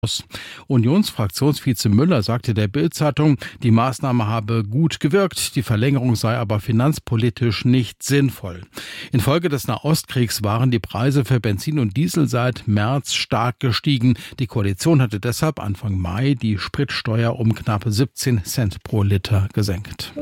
Unionsfraktionsvize Müller sagte der Bild-Zeitung, die Maßnahme habe gut gewirkt, die Verlängerung sei aber finanzpolitisch nicht sinnvoll. Infolge des Nahostkriegs waren die Preise für Benzin und Diesel seit März stark gestiegen. Die Koalition hatte deshalb Anfang Mai die Spritsteuer um knapp 17 Cent pro Liter gesenkt.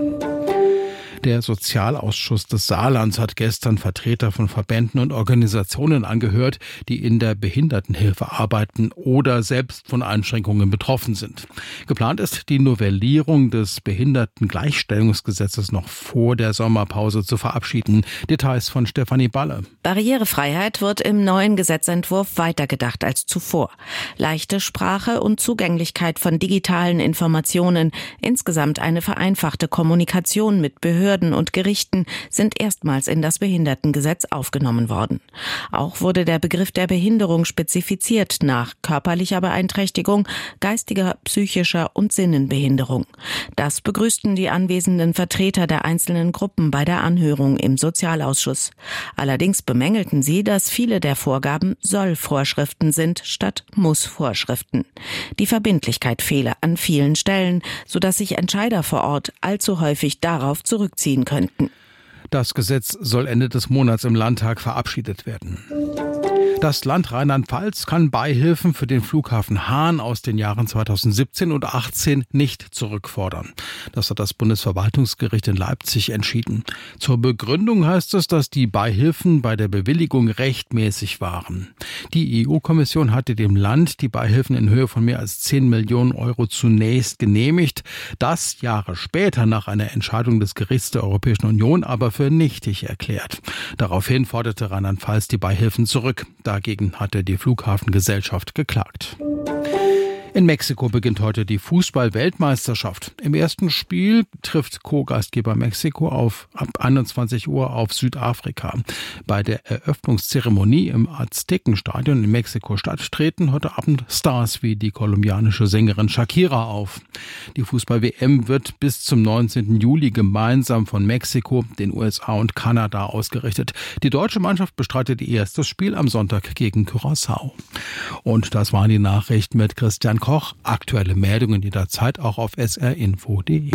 Der Sozialausschuss des Saarlands hat gestern Vertreter von Verbänden und Organisationen angehört, die in der Behindertenhilfe arbeiten oder selbst von Einschränkungen betroffen sind. Geplant ist die Novellierung des Behindertengleichstellungsgesetzes noch vor der Sommerpause zu verabschieden. Details von Stefanie Balle. Barrierefreiheit wird im neuen Gesetzentwurf weitergedacht als zuvor. Leichte Sprache und Zugänglichkeit von digitalen Informationen, insgesamt eine vereinfachte Kommunikation mit Behörden und Gerichten sind erstmals in das Behindertengesetz aufgenommen worden. Auch wurde der Begriff der Behinderung spezifiziert nach körperlicher Beeinträchtigung, geistiger, psychischer und Sinnenbehinderung. Das begrüßten die anwesenden Vertreter der einzelnen Gruppen bei der Anhörung im Sozialausschuss. Allerdings bemängelten sie, dass viele der Vorgaben Soll-Vorschriften sind statt Muss-Vorschriften. Die Verbindlichkeit fehle an vielen Stellen, sodass sich Entscheider vor Ort allzu häufig darauf zurückziehen könnten. Das Gesetz soll Ende des Monats im Landtag verabschiedet werden. Das Land Rheinland-Pfalz kann Beihilfen für den Flughafen Hahn aus den Jahren 2017 und 2018 nicht zurückfordern. Das hat das Bundesverwaltungsgericht in Leipzig entschieden. Zur Begründung heißt es, dass die Beihilfen bei der Bewilligung rechtmäßig waren. Die EU-Kommission hatte dem Land die Beihilfen in Höhe von mehr als 10 Millionen Euro zunächst genehmigt. Das Jahre später nach einer Entscheidung des Gerichts der Europäischen Union aber für nichtig erklärt. Daraufhin forderte Rheinland-Pfalz die Beihilfen zurück. Dagegen hatte die Flughafengesellschaft geklagt. In Mexiko beginnt heute die Fußball-Weltmeisterschaft. Im ersten Spiel trifft Co-Gastgeber Mexiko ab 21 Uhr auf Südafrika. Bei der Eröffnungszeremonie im Aztekenstadion in Mexiko-Stadt treten heute Abend Stars wie die kolumbianische Sängerin Shakira auf. Die Fußball-WM wird bis zum 19. Juli gemeinsam von Mexiko, den USA und Kanada ausgerichtet. Die deutsche Mannschaft bestreitet ihr erstes Spiel am Sonntag gegen Curaçao. Und das waren die Nachrichten mit Christian Koch. Aktuelle Meldungen jederzeit auch auf srinfo.de.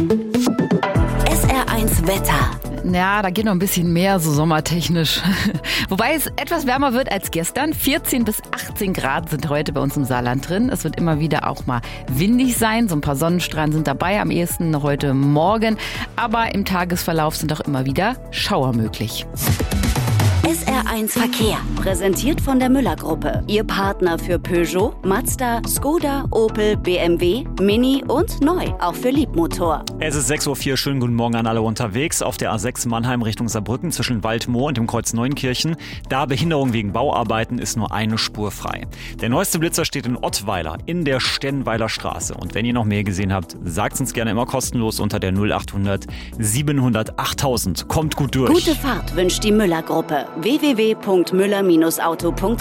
SR1 Wetter. Ja, da geht noch ein bisschen mehr so sommertechnisch. Wobei es etwas wärmer wird als gestern. 14 bis 18 Grad sind heute bei uns im Saarland drin. Es wird immer wieder auch mal windig sein. So ein paar Sonnenstrahlen sind dabei, am ehesten noch heute Morgen. Aber im Tagesverlauf sind auch immer wieder Schauer möglich. SR1 Verkehr, präsentiert von der Müller-Gruppe. Ihr Partner für Peugeot, Mazda, Skoda, Opel, BMW, Mini und neu, auch für Liebmotor. Es ist 6.04 Uhr, schönen guten Morgen an alle unterwegs. Auf der A6 Mannheim Richtung Saarbrücken zwischen Waldmoor und dem Kreuz Neunkirchen. Da Behinderung wegen Bauarbeiten ist nur eine Spur frei. Der neueste Blitzer steht in Ottweiler in der Stenweiler Straße. Und wenn ihr noch mehr gesehen habt, sagt uns gerne immer kostenlos unter der 0800 700 8000. Kommt gut durch. Gute Fahrt wünscht die Müller-Gruppe. www.müller-auto.com.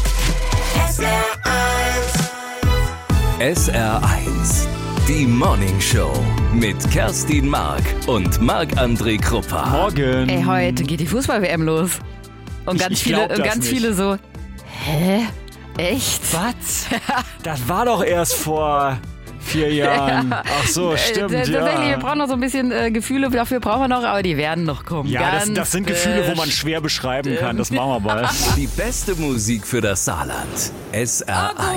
SR1, die Morning Show mit Kerstin Mark und Marc-André Kruppa. Morgen. Ey, heute geht die Fußball-WM los. Und ganz viele so, hä? Echt? Was? Das war doch erst vor 4 Jahren. Ja. Ach so, stimmt, tatsächlich, wir brauchen noch so ein bisschen Gefühle, dafür brauchen wir noch, aber die werden noch kommen. Ja, das sind Gefühle, wo man schwer beschreiben kann. Das machen wir bald. Die beste Musik für das Saarland. SR1.